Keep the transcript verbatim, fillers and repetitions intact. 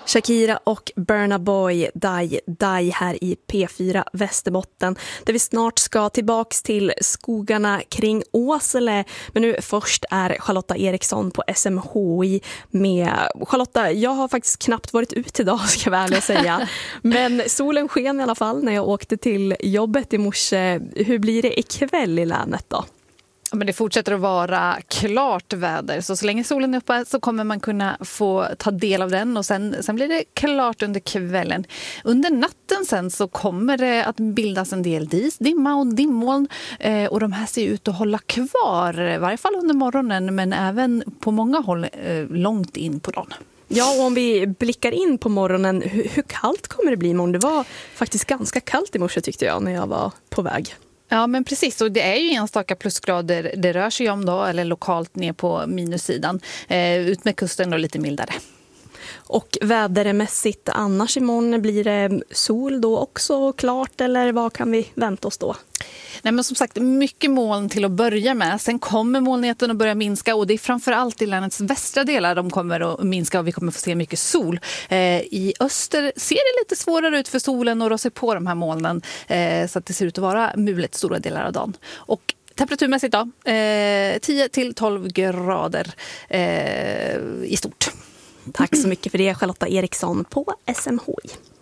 Shakira och Burna Boy, Die Die här i P fyra Västerbotten, där vi snart ska tillbaks till skogarna kring Åsele. Men nu först är Charlotta Eriksson på S M H I med. Charlotta, jag har faktiskt knappt varit ute idag, ska jag väl säga. Men solen sken i alla fall när jag åkte till jobbet i morse. Hur blir det ikväll i länet då? Men det fortsätter att vara klart väder, så så länge solen är uppe så kommer man kunna få ta del av den, och sen, sen blir det klart under kvällen. Under natten sen så kommer det att bildas en del dis, dimma och dimmoln, eh, och de här ser ut att hålla kvar, i varje fall under morgonen, men även på många håll eh, långt in på dagen. Ja, och om vi blickar in på morgonen, hur, hur kallt kommer det bli imorgon? Det var faktiskt ganska kallt i morse tyckte jag när jag var på väg. Ja, men precis. Och det är ju enstaka plusgrader det rör sig om då, eller lokalt ner på minussidan. Eh, ut med kusten och lite mildare. Och vädermässigt annars imorgon, blir det sol då också klart, eller vad kan vi vänta oss då? Nej, men som sagt, mycket moln till att börja med. Sen kommer molnigheten att börja minska, och det är framförallt i länets västra delar de kommer att minska, och vi kommer få se mycket sol. Eh, I öster ser det lite svårare ut för solen att rå sig på de här molnen, eh, så att det ser ut att vara mulet stora delar av dagen. Och temperaturmässigt då, eh, tio till tolv grader eh, i stort. Tack så mycket för det, Charlotta Eriksson på S M H I.